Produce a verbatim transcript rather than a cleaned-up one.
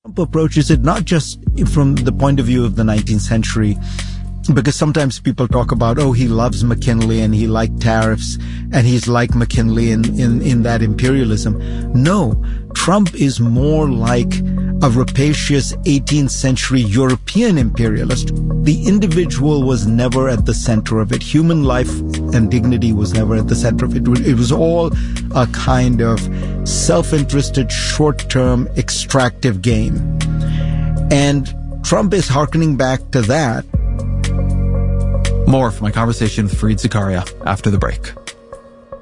Trump approaches it not just from the point of view of the nineteenth century, because sometimes people talk about, oh, he loves McKinley and he liked tariffs and he's like McKinley in, in, in that imperialism. No, Trump is more like a rapacious eighteenth century European imperialist. The individual was never at the center of it. Human life and dignity was never at the center of it. It was all a kind of self-interested, short-term, extractive game. And Trump is hearkening back to that. More from my conversation with Fareed Zakaria after the break.